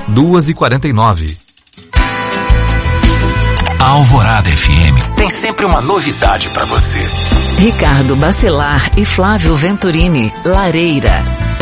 2h49. A Alvorada FM tem sempre uma novidade para você. Ricardo Bacelar e Flávio Venturini, Lareira.